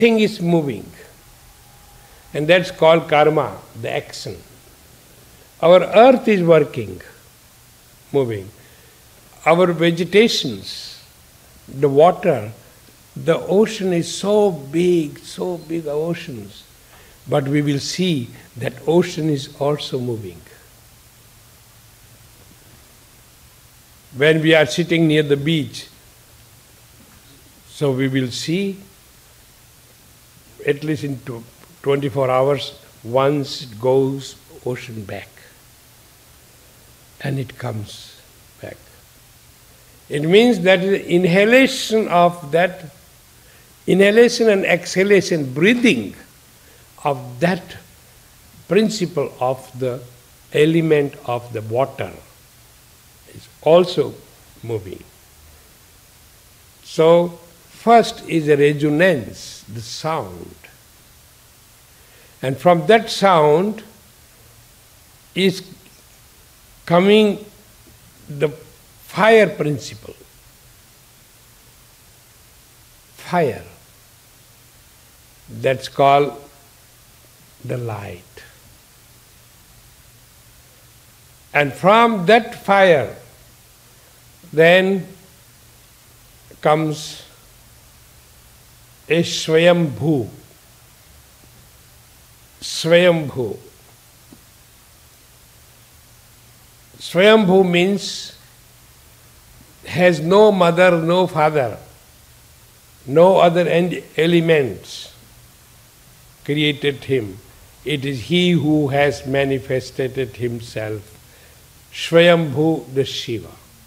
Thing is moving. And that's called karma, the action. Our earth is working, moving. Our vegetations, the water, the ocean is so big oceans. But we will see that ocean is also moving. When we are sitting near the beach, so we will see at least in 24 hours, once it goes ocean back. And it comes back. It means that the inhalation and exhalation, breathing of that principle of the element of the water is also moving. So, first is a resonance, the sound. And from that sound is coming the fire principle. Fire. That's called the light. And from that fire then comes a Swayambhu. Swayambhu. Swayambhu means has no mother, no father, no other elements created him. It is he who has manifested himself. Swayambhu, the Shiva.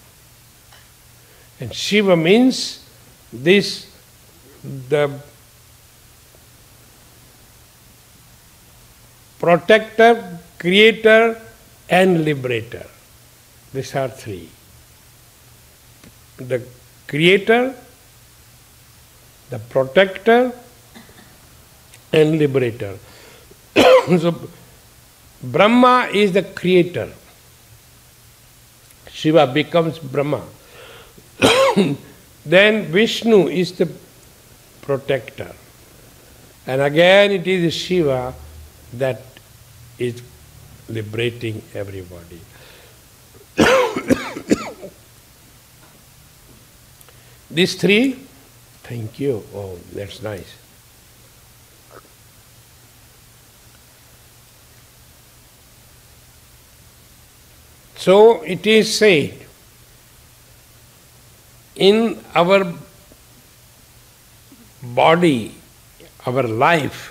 And Shiva means this, the protector, creator and liberator. These are three. The creator, the protector and liberator. So Brahma is the creator. Shiva becomes Brahma. Then Vishnu is the protector. And again it is Shiva that is liberating everybody. These three, thank you. Oh, that's nice. So it is said, in our body, our life,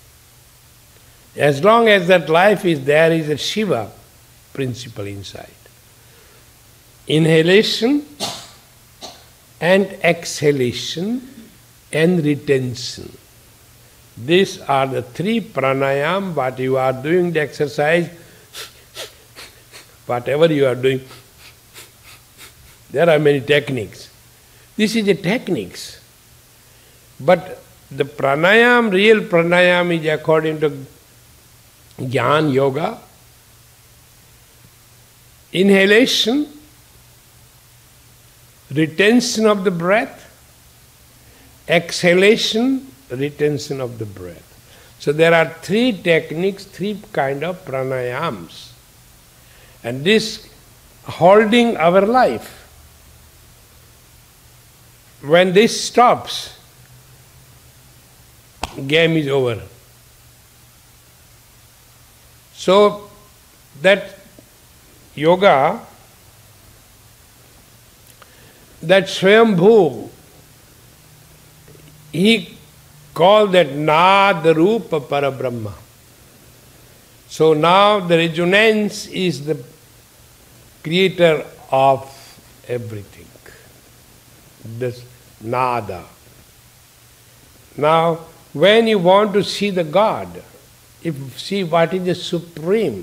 as long as that life is there, is a Shiva principle inside. Inhalation and exhalation and retention. These are the three pranayam, what you are doing, the exercise, whatever you are doing. There are many techniques. This is the techniques. But the pranayam, real pranayam is according to Jnana Yoga. Inhalation, retention of the breath, exhalation, retention of the breath. So there are three techniques, three kind of pranayams. And this holding our life. When this stops, game is over. So that yoga, that Swayambhu, he called that Nada Rupa Parabrahma. So now the resonance is the creator of everything. This Nada. Now, when you want to see the God, if you see what is the supreme,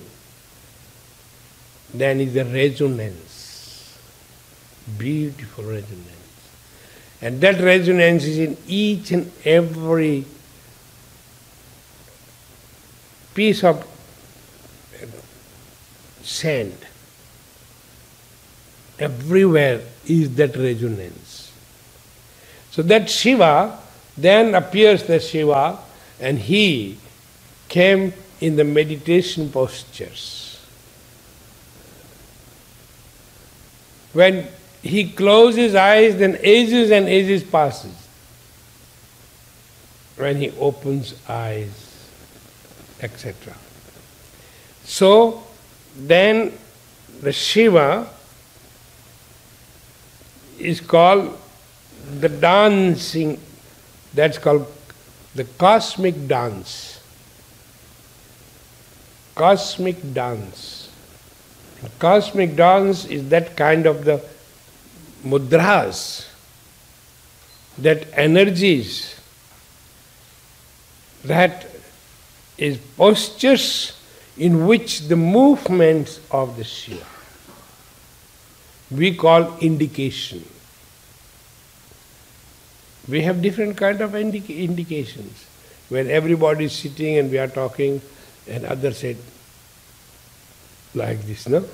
then is the resonance. Beautiful resonance. And that resonance is in each and every piece of sand. Everywhere is that resonance. So that Shiva Then appears the Shiva, and he came in the meditation postures. When he closes his eyes, then ages and ages passes. When he opens eyes, etc. So then the Shiva is called the dancing, that's called the cosmic dance. Cosmic dance. Cosmic dance is that kind of the mudras, that energies, that is postures in which the movements of the Shiva we call indication. We have different kind of indications. When everybody is sitting and we are talking, and others said like this, no?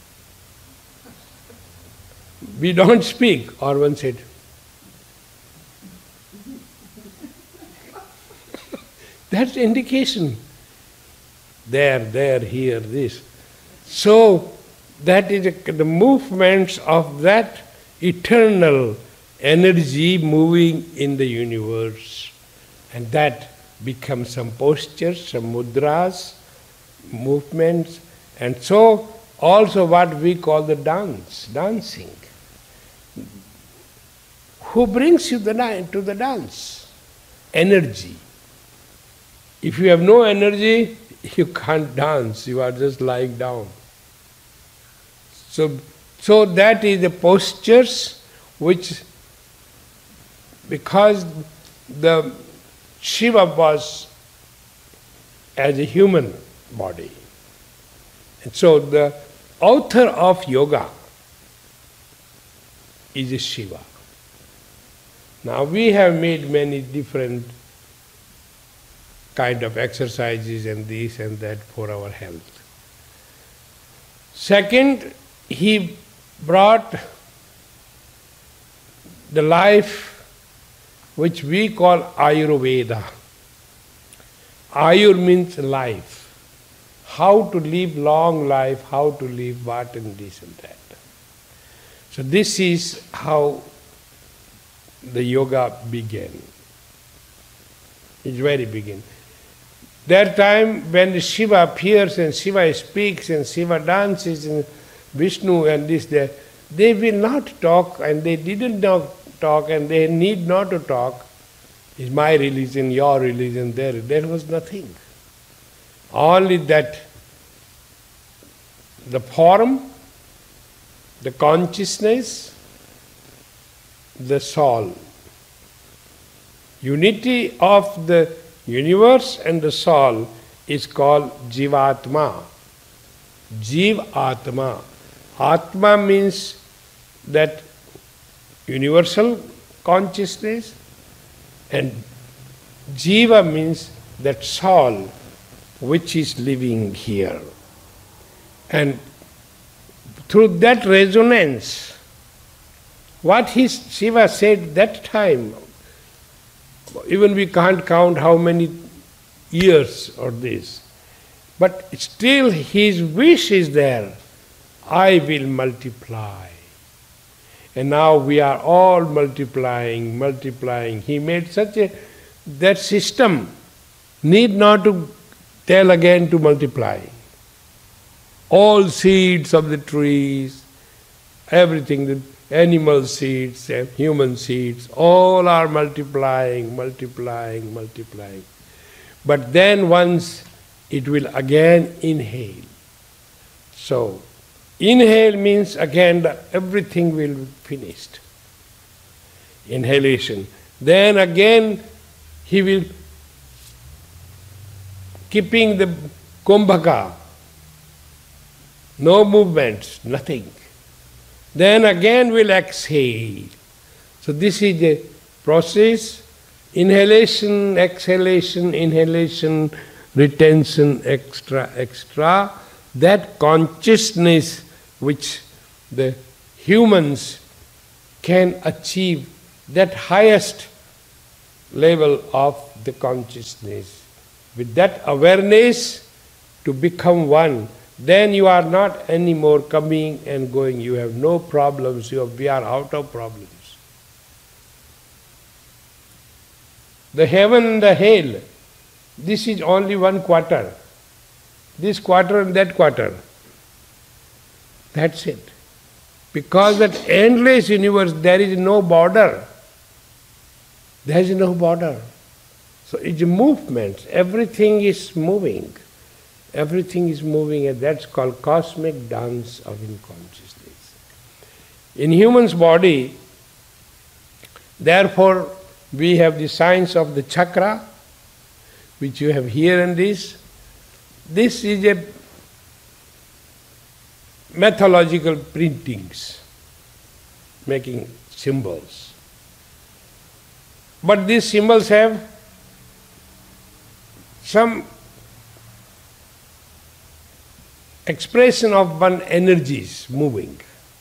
We don't speak, or one said. That's indication. There, here, this. So, that is the movements of that eternal energy moving in the universe. And that becomes some postures, some mudras, movements, and so also what we call the dancing. Who brings you to the dance? Energy. If you have no energy, you can't dance, you are just lying down. So that is the postures which, because the Shiva was as a human body. And so the author of yoga is a Shiva. Now we have made many different kind of exercises and this and that for our health. Second, he brought the life which we call Ayurveda. Ayur means life. How to live long life, how to live what and this and that. So this is how the yoga began. It's very begin. That time when the Shiva appears and Shiva speaks and Shiva dances and Vishnu and this, that, they will not talk and they didn't talk and they need not to talk. Is my religion, your religion, there was nothing. Only that the form, the consciousness, the soul. Unity of the universe and the soul is called Jivatma. Jiv Atma. Atma means that universal consciousness, and Jiva means that soul which is living here. And through that resonance, what Shiva said that time, even we can't count how many years or this, but still his wish is there, I will multiply. And now we are all multiplying. He made that system need not to tell again to multiply. All seeds of the trees, everything, the animal seeds, human seeds, all are multiplying. But then once it will again inhale. So, inhale means again everything will be finished. Inhalation. Then again he will keeping the kumbhaka. No movements, nothing. Then again will exhale. So this is the process. Inhalation, exhalation, inhalation, retention, extra. That consciousness which the humans can achieve, that highest level of the consciousness. With that awareness to become one, then you are not anymore coming and going. You have no problems. We are out of problems. The heaven and the hell, this is only one quarter. This quarter and that quarter. That's it. Because that endless universe, there is no border. There is no border. So it's movement. Everything is moving. Everything is moving, and that's called cosmic dance of unconsciousness. In human's body, therefore, we have the science of the chakra, which you have here and this. This is a mythological printings, making symbols. But these symbols have some expression of one energies moving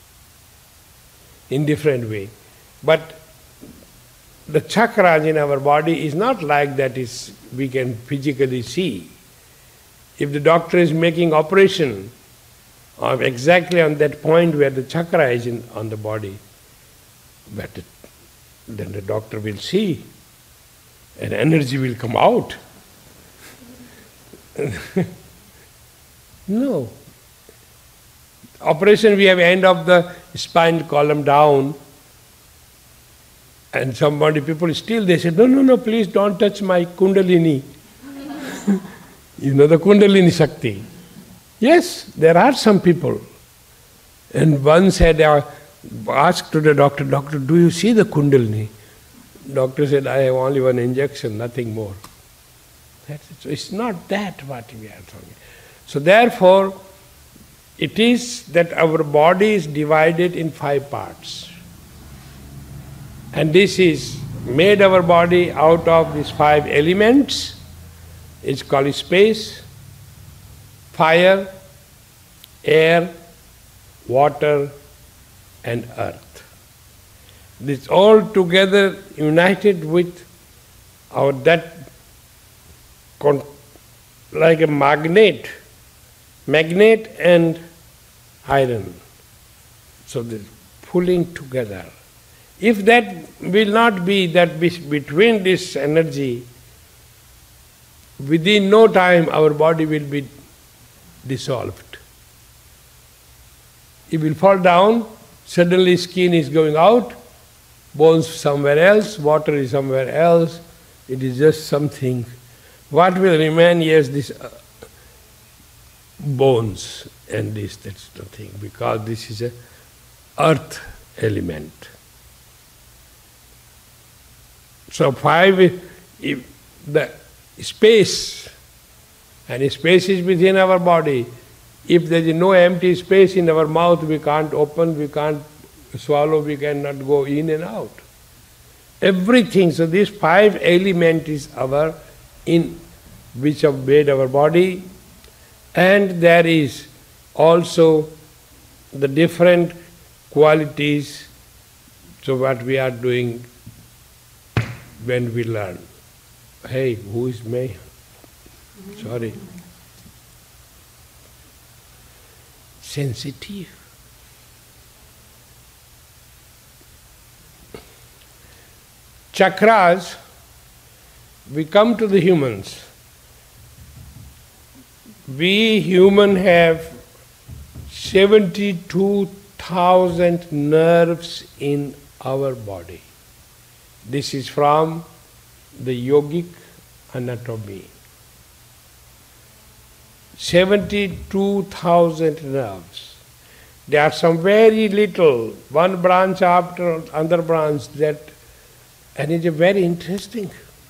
in different way. But the chakras in our body is not like that we can physically see. If the doctor is making operation of exactly on that point where the chakra is on the body, but then the doctor will see and energy will come out. No. Operation, we have end of the spine column down, and people still, they say, no, please don't touch my kundalini. You know the kundalini Shakti. Yes, there are some people. And one said, asked to the doctor, do you see the kundalini? Doctor said, I have only one injection, nothing more. That's it. So it's not that what we are talking. So therefore, it is that our body is divided in 5 parts. And this is made our body out of these 5 elements. It's called space, fire, air, water, and earth. This all together united with like a magnet and iron. So they're pulling together. If that will not be that between this energy, within no time our body will be dissolved. It will fall down, suddenly skin is going out, bones somewhere else, water is somewhere else, it is just something. What will remain? Yes, this bones and this, that's the thing, because this is a earth element. So 5, if the space, and space is within our body. If there is no empty space in our mouth, we can't open, we can't swallow, we cannot go in and out. Everything, so these 5 elements is which have made our body, and there is also the different qualities. So what we are doing when we learn. Hey, who is me? Sorry. Sensitive. Chakras, we come to the humans. We human have 72,000 nerves in our body. This is from the yogic anatomy. 72,000 nerves. There are some very little, one branch after another branch, and it's very interesting.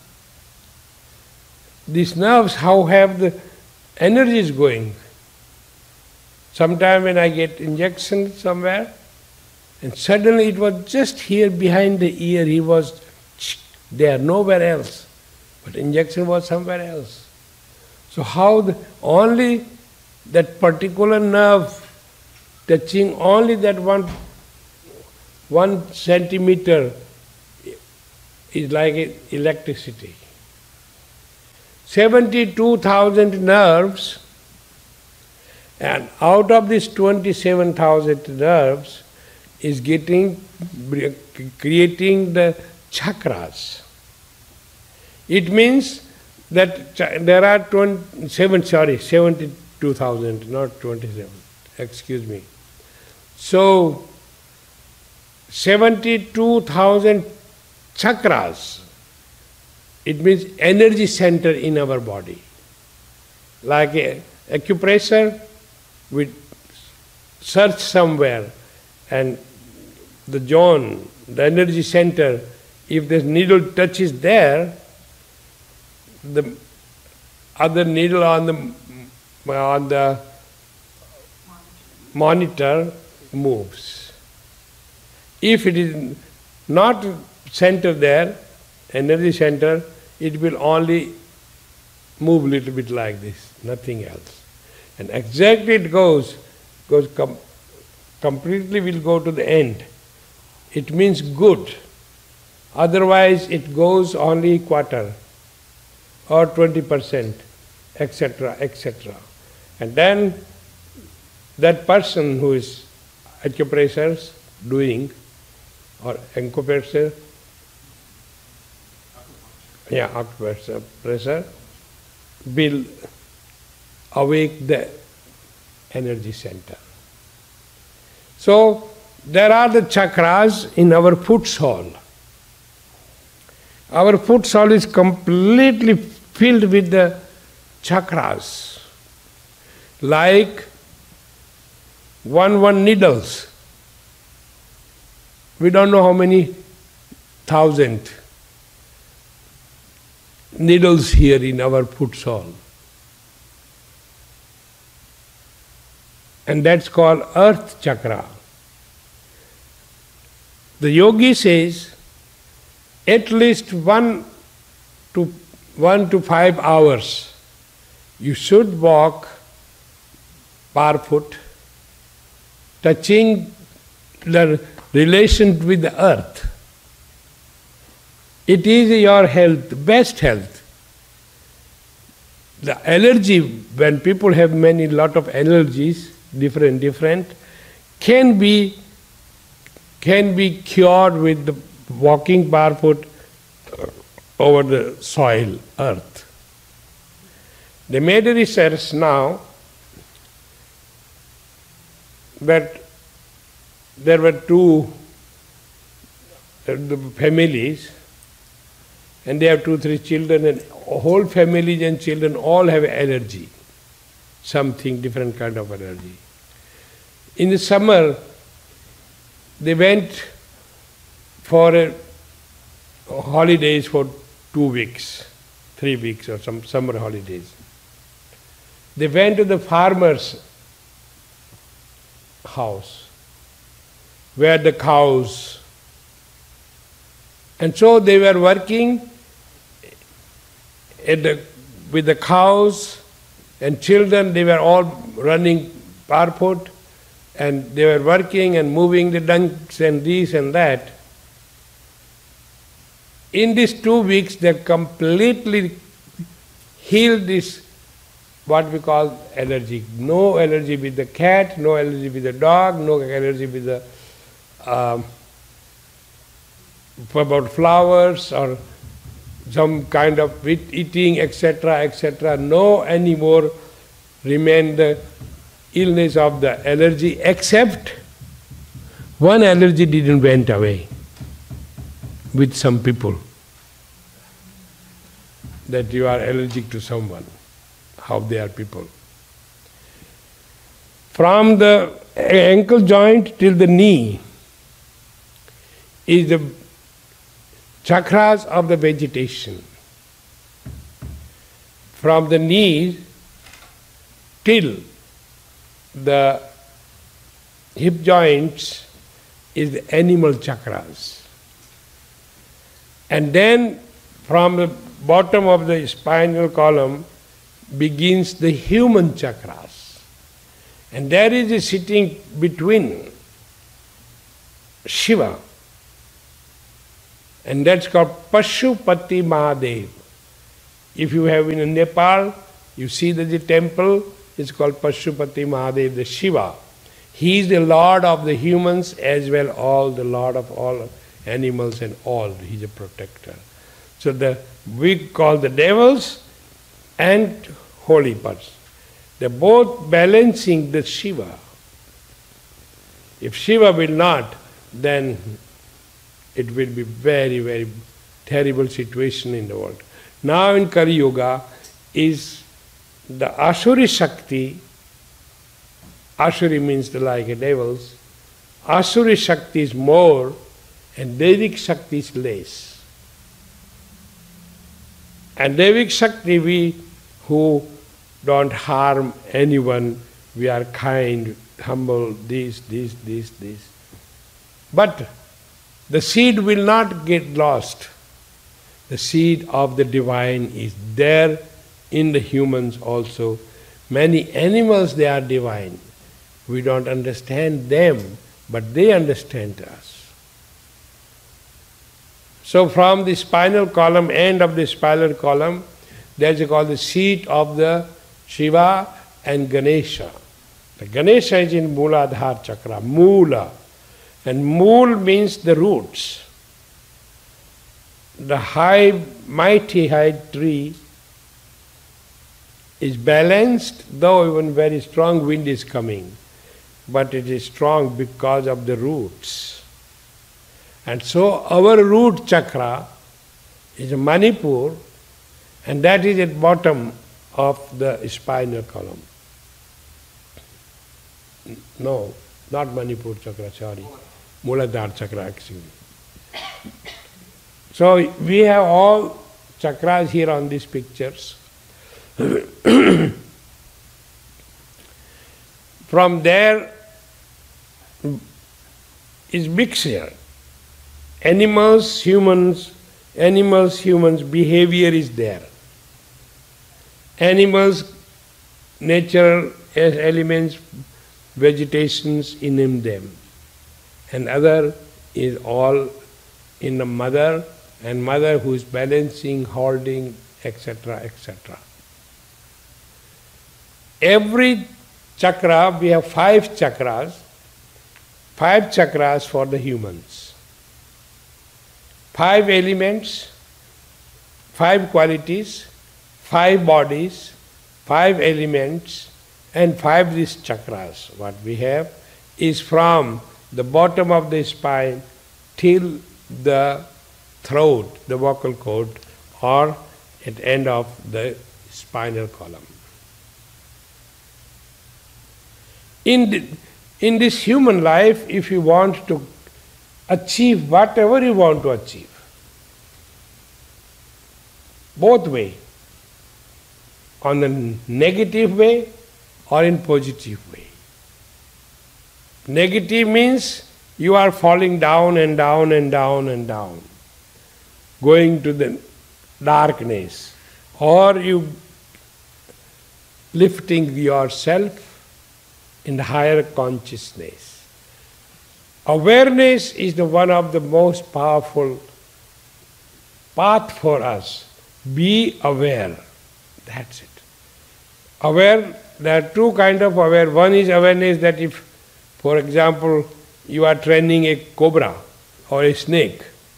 These nerves, how have the energies going? Sometime when I get injection somewhere, and suddenly it was just here behind the ear, he was there, nowhere else. But injection was somewhere else. So how only that particular nerve touching only that one centimeter is like electricity. 72,000 nerves, and out of these 27,000 nerves is creating the chakras. It means that there are 72,000, not 27, excuse me. So, 72,000 chakras, it means energy center in our body. Like a acupressure, we search somewhere and the zone, the energy center, if the needle touches there, the other needle on the monitor moves. If it is not center there, energy center, it will only move a little bit like this, nothing else. And exactly it goes completely will go to the end. It means good. Otherwise it goes only quarter or 20%, etc., etc. And then that person who is acupressure doing, or acupressure, acupressure will awake the energy center. So there are the chakras in our foot sole. Our foot sole is completely filled with the chakras, like one needles. We don't know how many thousand needles here in our foot sole. And that's called earth chakra. The yogi says at least 1 to 5 hours you should walk barefoot, touching the relation with the earth. It is your health, best health. The allergy, when people have lot of allergies, different, can be cured with the walking barefoot over the soil, earth. They made a research now that there were two families, and they have 2-3 children, and whole families and children all have allergy, something different kind of allergy. In the summer, they went for holidays for 2 weeks, 3 weeks or some summer holidays. They went to the farmer's house, where the cows, and so they were working with the cows and children. They were all running barefoot, and they were working and moving the dunks and this and that. In these 2 weeks, they completely healed this, what we call allergy. No allergy with the cat, no allergy with the dog, no allergy with the about flowers or some kind of eating, etc., etc. No anymore remain the illness of the allergy, except one allergy didn't went away with some people. That you are allergic to someone, how they are people. From the ankle joint till the knee is the chakras of the vegetation. From the knee till the hip joints is the animal chakras. And then from the bottom of the spinal column begins the human chakras. And there is a sitting between Shiva And that's called Pashupati Mahadev. If you have in Nepal, you see that the temple is called Pashupati Mahadev, the Shiva. He is the Lord of the humans as well all the Lord of all animals and all. He is a protector. So we call the devils and holy person. They're both balancing the Shiva. If Shiva will not, then it will be very, very terrible situation in the world. Now in Kali Yuga is the Asuri Shakti. Asuri means like a devils. Asuri Shakti is more and Devik Shakti is less. And Devik Shakti, we who don't harm anyone, we are kind, humble, this. But the seed will not get lost. The seed of the divine is there in the humans also. Many animals, they are divine. We don't understand them, but they understand us. So from the spinal column, end of the spinal column, there is called the seat of the Shiva and Ganesha. The Ganesha is in Mooladhara Chakra, Moola. And Mool means the roots. The high, mighty high tree is balanced, though even very strong wind is coming. But it is strong because of the roots. And so our root chakra is Manipur, and that is at bottom of the spinal column. No, not Manipur chakra, sorry. Mooladhara chakra actually. So we have all chakras here on these pictures. From there is mixture. Animals, humans, behavior is there. Animals, natural elements, vegetations in them. And other is all in the mother, and mother who is balancing, holding, etc., etc. Every chakra, we have 5 chakras for the humans. 5 elements, 5 qualities, 5 bodies, 5 elements, and 5 these chakras. What we have is from the bottom of the spine till the throat, the vocal cord, or at the end of the spinal column. In this human life, if you want to achieve whatever you want to achieve, both way, on the negative way or in positive way. Negative means you are falling down and down and down and down, going to the darkness, or you lifting yourself in the higher consciousness. Awareness is the one of the most powerful path for us. Be aware. That's it. Aware, there are 2 kinds of aware. One is awareness that if, for example, you are training a cobra or a snake.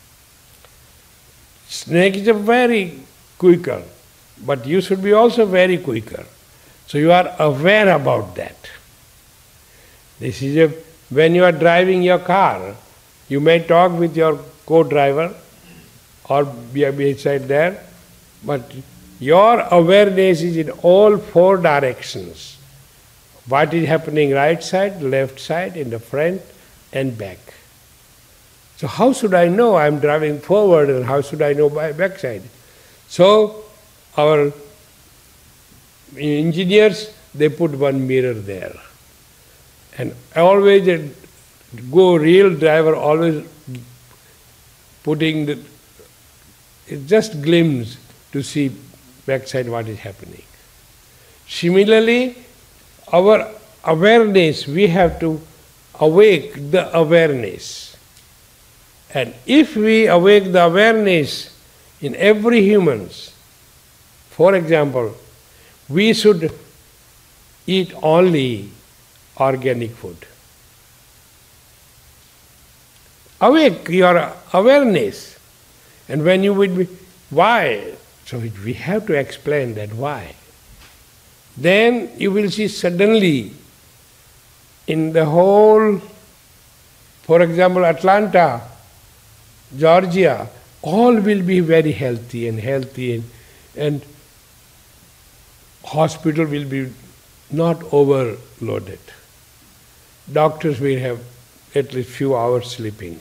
Snake is a very quicker, but you should be also very quicker. So you are aware about that. This is when you are driving your car, you may talk with your co-driver or be beside there, but your awareness is in all 4 directions. What is happening right side, left side, in the front and back. So how should I know I am driving forward, and how should I know by back side? So our engineers, they put one mirror there. And always a real driver always putting it just glimpse to see backside what is happening. Similarly, our awareness, we have to awake the awareness. And if we awake the awareness in every humans, for example, we should eat only organic food. Awake your awareness. And when you would be, why? So we have to explain that why. Then you will see suddenly in the whole, for example, Atlanta, Georgia, all will be very healthy and hospital will be not overloaded. Doctors will have at least few hours sleeping,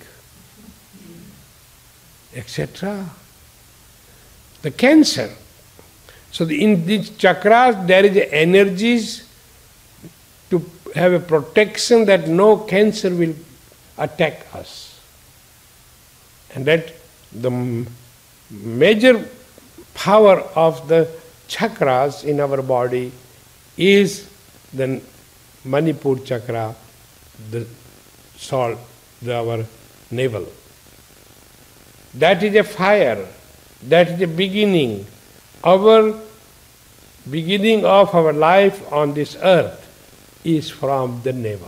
etc. The cancer. So in these chakras there is energies to have a protection that no cancer will attack us. And that the major power of the chakras in our body is the Manipur chakra, the salt, our navel. That is a fire, that is the beginning. Our beginning of our life on this earth is from the navel.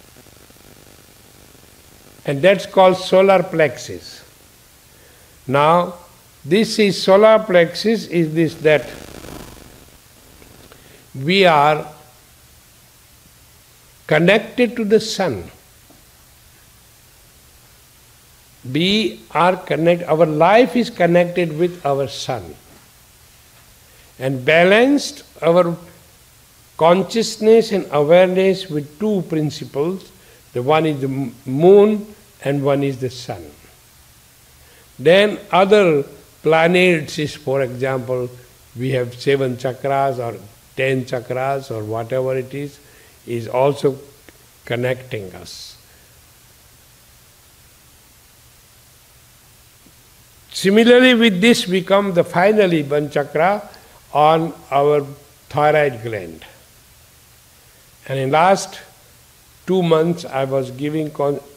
And that's called solar plexus. Now, this is solar plexus is this that we are connected to the sun. We are connected, our life is connected with our sun. And balanced our consciousness and awareness with two principles. The one is the moon and one is the sun. Then other planets is, for example, we have 7 chakras or 10 chakras or whatever it is also connecting us. Similarly with this we come the finally one chakra on our thyroid gland. And in last 2 months I was giving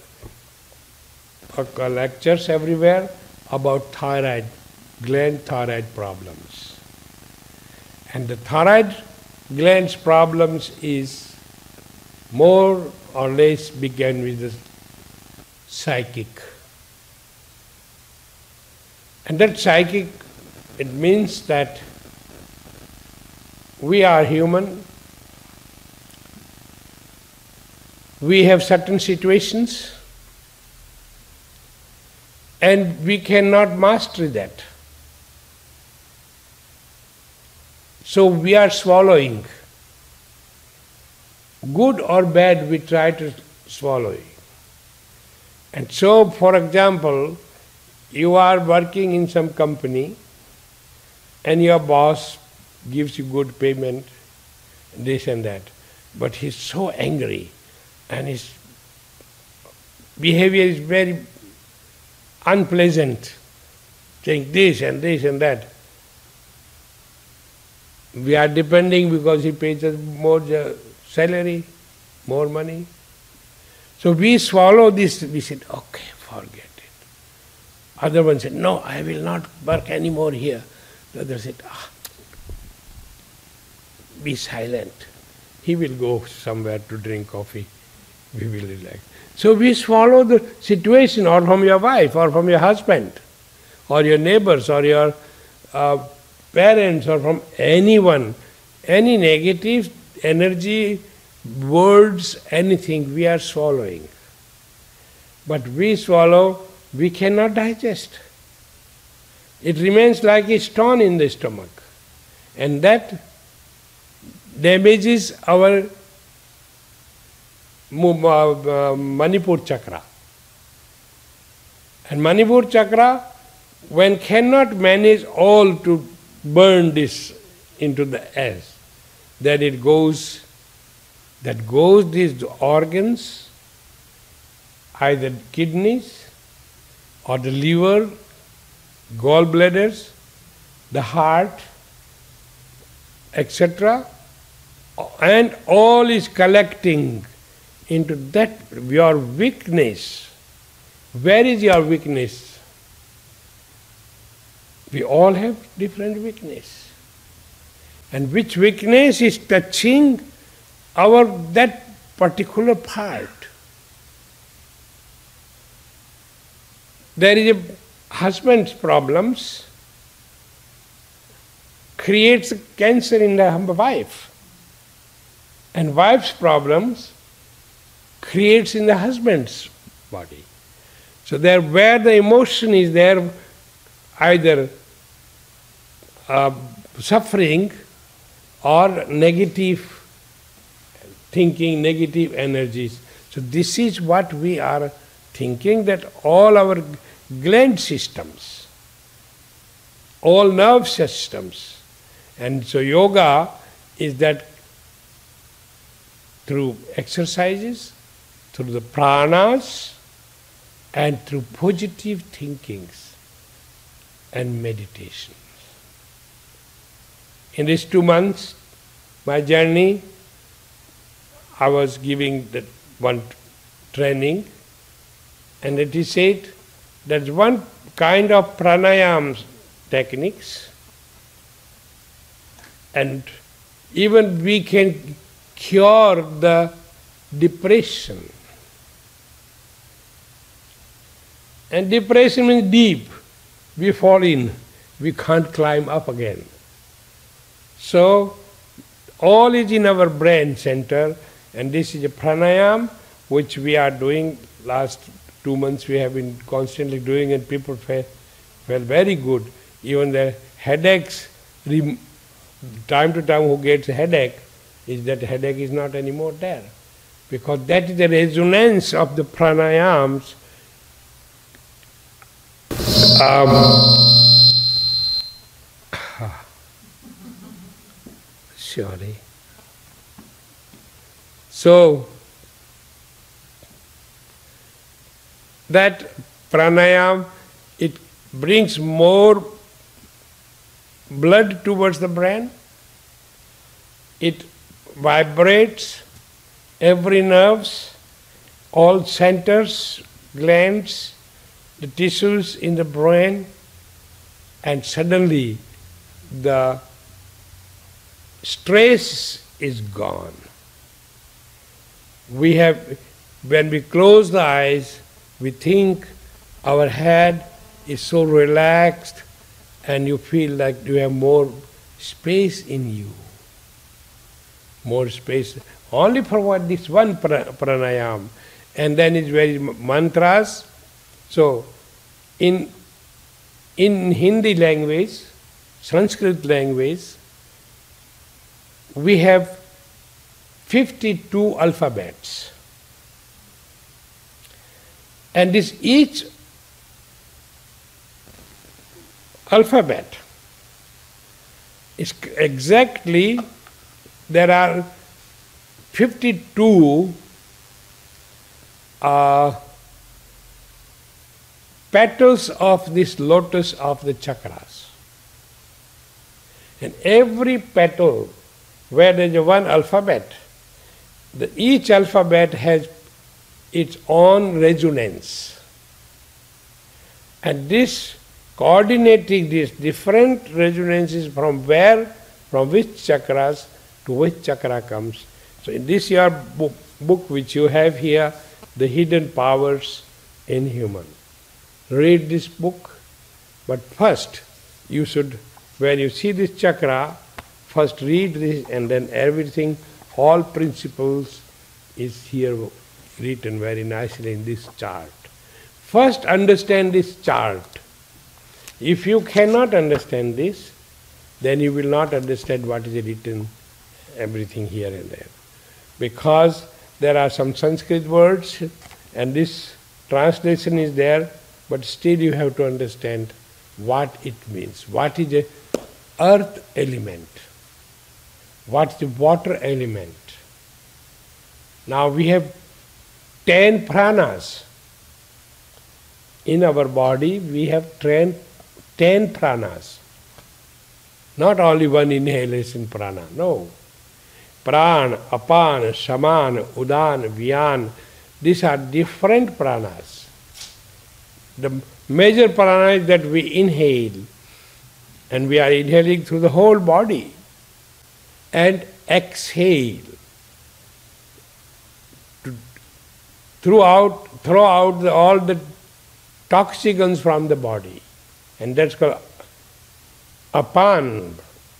lectures everywhere about thyroid gland, thyroid problems. And the thyroid gland's problems is more or less began with the psychic. And that psychic, it means that we are human, we have certain situations, and we cannot master that. So we are swallowing. Good or bad, we try to swallow it. And so, for example, you are working in some company and your boss gives you good payment, this and that, but he's so angry and his behavior is very unpleasant, saying this and this and that. We are depending because he pays us more salary, more money. So we swallow this, we said, okay, forget it. Other one said, no, I will not work anymore here. The other said, be silent. He will go somewhere to drink coffee. We will relax. So we swallow the situation, or from your wife, or from your husband, or your neighbors, or your parents, or from anyone. Any negative energy, words, anything, we are swallowing. But we swallow, we cannot digest. It remains like a stone in the stomach. And that damages our Manipur chakra. And Manipur chakra, when cannot manage all to burn this into the ash, then it goes, these organs, either kidneys or the liver, gallbladders, the heart, etc., and all is collecting into that your weakness Where is your weakness? We all have different weakness. And which weakness is touching that particular part? There is a husband's problems creates cancer in the wife. And wife's problems creates in the husband's body. So there, where the emotion is there, either suffering or negative thinking, negative energies. So this is what we are thinking, that all our gland systems, all nerve systems. And so yoga is that through exercises, through the pranas, and through positive thinkings and meditations. In these 2 months, my journey, I was giving that one training, and it is said that one kind of pranayam techniques, and even we can cure the depression. And depression means deep. We fall in, we can't climb up again. So, all is in our brain center, and this is a pranayam which we are doing. Last 2 months we have been constantly doing, and people felt very good. Even the headaches, time to time who gets a headache, is that headache is not anymore there. Because that is the resonance of the pranayams. Sorry. So, that pranayam, it brings more blood towards the brain. It vibrates every nerves, all centers, glands, the tissues in the brain, and suddenly the stress is gone. We have, when we close the eyes, we think our head is so relaxed, and you feel like you have more space in you. More space, only for what this one pranayam. And then it's very mantras. So, in Hindi language, Sanskrit language, we have 52 alphabets. And this each alphabet is exactly, there are 52 petals of this lotus of the chakras. And every petal, where there is one alphabet, each alphabet has its own resonance. And this coordinating these different resonances from which chakras to which chakra comes. So in this your book which you have here, The Hidden Powers in Human. Read this book, but first you should, when you see this chakra, first read this, and then everything, all principles is here written very nicely in this chart. First understand this chart. If you cannot understand this, then you will not understand what is written, everything here and there. Because there are some Sanskrit words, and this translation is there, but still you have to understand what it means. What is the earth element? What is the water element? Now we have 10 pranas. In our body we have 10 pranas. Not only one inhalation prana, no. Pran, apan, saman, udan, vyan, these are different pranas. The major prana is that we inhale, and we are inhaling through the whole body, and exhale. Throw out all the toxicants from the body, and that's called apan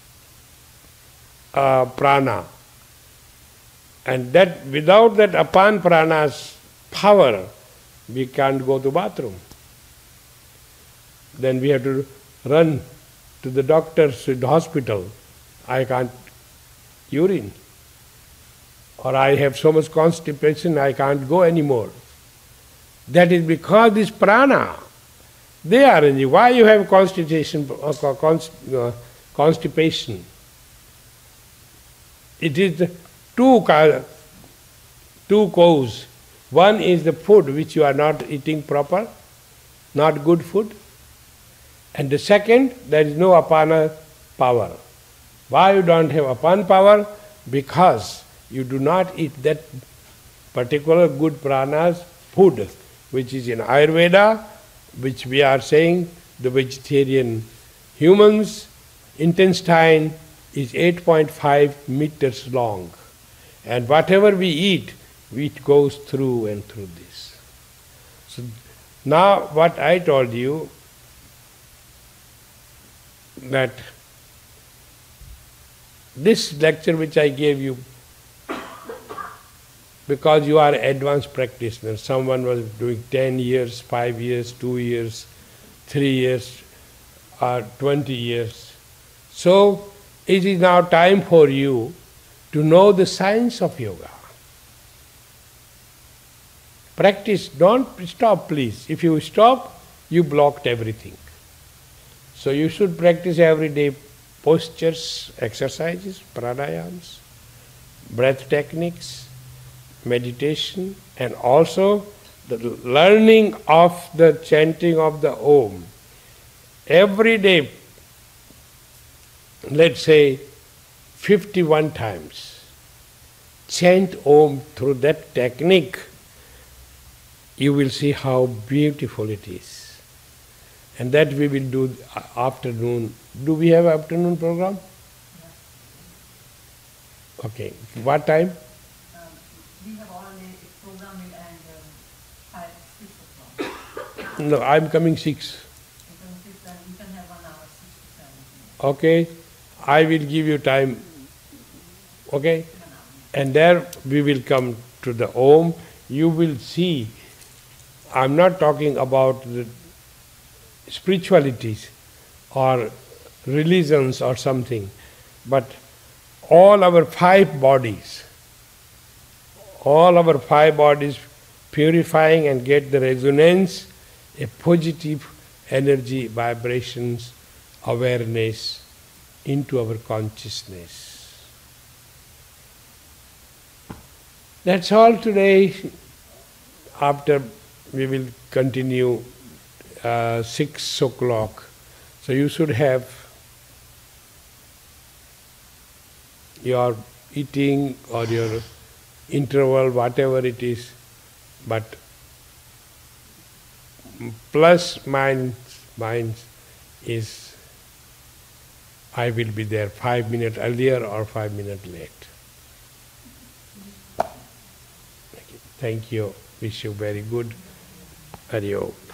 prana. And that without that apan prana's power, we can't go to bathroom. Then we have to run to the doctors, to the hospital. I can't urine. Or I have so much constipation, I can't go anymore. That is because this prana, they are in you. Why you have constipation? Constipation. It is two causes. One is the food which you are not eating proper, not good food. And the second, there is no apana power. Why you don't have apana power? Because you do not eat that particular good prana's food, which is in Ayurveda, which we are saying the vegetarian humans' intestine is 8.5 meters long. And whatever we eat, it goes through and through this. So now what I told you, that this lecture which I gave you, because you are advanced practitioner, someone was doing 10 years, 5 years, 2 years, 3 years, or 20 years. So it is now time for you to know the science of yoga. Practice, don't stop please. If you stop, you blocked everything. So you should practice every day postures, exercises, pranayams, breath techniques, meditation, and also the learning of the chanting of the Om. Every day, let's say 51 times, chant Om through that technique. You will see how beautiful it is. And that we will do afternoon. Do we have afternoon program? Okay. What time? We have already programmed it and 6 o'clock. No, I'm coming 6. We can have 1 hour, 6 to 7. Okay. I will give you time. Okay? And there we will come to the Om. You will see, I'm not talking about the spiritualities or religions or something, but all our 5 bodies purifying and get the resonance, a positive energy, vibrations, awareness into our consciousness. That's all today. After we will continue 6 o'clock. So you should have your eating or your interval, whatever it is, but plus minus is I will be there 5 minutes earlier or 5 minutes late. Thank you. Wish you very good. Hari Om.